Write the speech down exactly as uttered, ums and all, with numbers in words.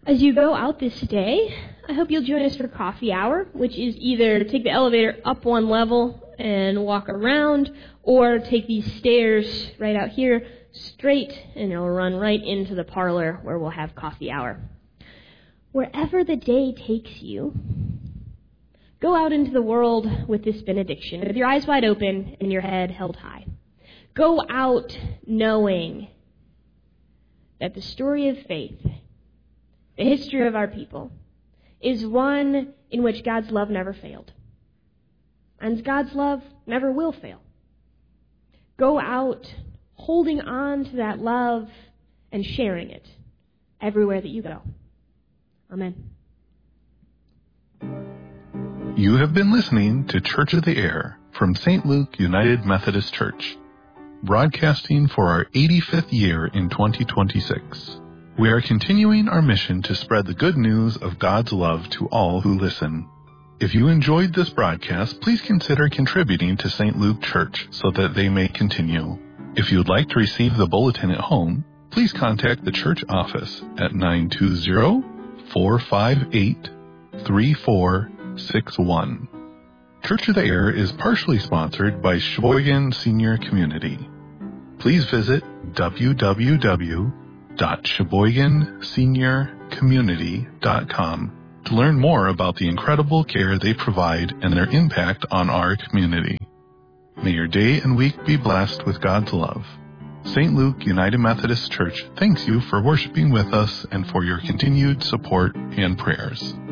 As you go out this day, I hope you'll join us for coffee hour, which is either take the elevator up one level and walk around, or take these stairs right out here straight, and it'll run right into the parlor where we'll have coffee hour. Wherever the day takes you, go out into the world with this benediction, with your eyes wide open and your head held high. Go out knowing that the story of faith, the history of our people, is one in which God's love never failed. And God's love never will fail. Go out holding on to that love and sharing it everywhere that you go. Amen. You have been listening to Church of the Air from Saint Luke United Methodist Church, broadcasting for our eighty-fifth year in twenty twenty-six. We are continuing our mission to spread the good news of God's love to all who listen. If you enjoyed this broadcast, please consider contributing to Saint Luke Church so that they may continue. If you would like to receive the bulletin at home, please contact the church office at nine two zero, four five eight, three four six one. Church of the Air is partially sponsored by Sheboygan Senior Community. Please visit w w w dot sheboygan senior community dot com to learn more about the incredible care they provide and their impact on our community. May your day and week be blessed with God's love. Saint Luke United Methodist Church thanks you for worshiping with us and for your continued support and prayers.